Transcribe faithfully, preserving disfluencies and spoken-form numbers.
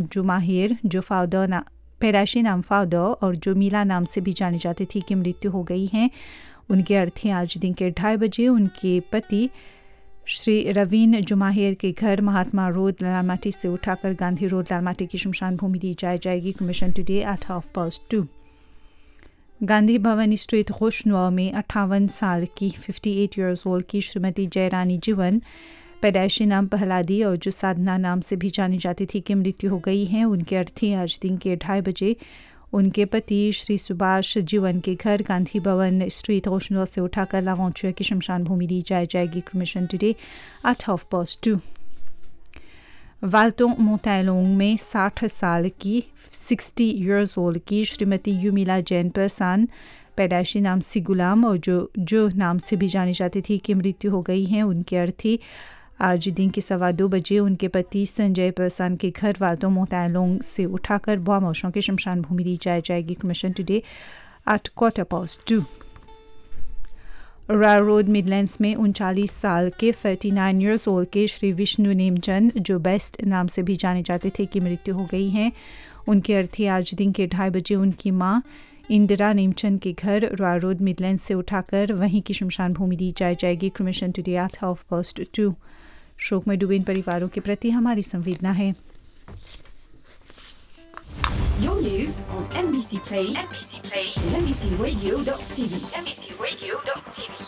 जुमाहिर जो फाउदो ना पैदाइशी नाम फाउदो और जो मीला नाम से भी जानी जाती थी की मृत्यु हो गई है। उनके अर्थी आज दिन के ढाई बजे उनके पति श्री रवीन जुमाहिर के घर महात्मा रोड लालमाटी से उठाकर गांधी रोड लालमाटी की शमशान भूमि दी जाए जाएगी। Commission today at half past to. Gandhi Bhavan street खुशनुआ में अट्ठावन साल की अट्ठावन ईयर्स ओल्ड की श्रीमती जयरानी जीवन पैदाइशी नाम पहलादी और जो साधना नाम से भी जानी जाती थी की मृत्यु हो गई है। उनके अर्थी आज दिन के ढाई बजे उनके पति श्री सुभाष जीवन के घर गांधी भवन स्ट्रीट रोशनुआ से उठाकर लावंचुआ की शमशान भूमि दी जाए जाएगी। Commission today at half past to. वाल्टों मोंटैलोंग में साठ साल की साठ इयर्स ओल्ड की श्रीमती युमिला जैन परसान पैदाइशी नाम सी गुलाम और जो जो नाम से भी जानी जाती थी की मृत्यु हो गई है। उनके अर्थी आज दिन के सवा दो बजे उनके पति संजय परसान के घर वाल्टों मोंटैलोंग से उठाकर बॉमोशों की शमशान भूमि दी जाए जाएगी। Commission today at quarter past to. रा रोड मिडलैंड्स में उनचालीस साल के उनतालीस इयर्स ओल्ड के श्री विष्णु नेमचंद जो बेस्ट नाम से भी जाने जाते थे की मृत्यु हो गई है। उनके अर्थी आज दिन के ढाई बजे उनकी मां इंदिरा नेमचंद के घर रा रोड मिडलैंड्स से उठाकर वहीं की शमशान भूमि दी जाए जाएगी। Commission today at half past to. शोक में डूबे इन परिवारों के प्रति हमारी संवेदना है। Your news on M B C Play, M B C Play, and M B C Radio dot T V, M B C Radio dot T V.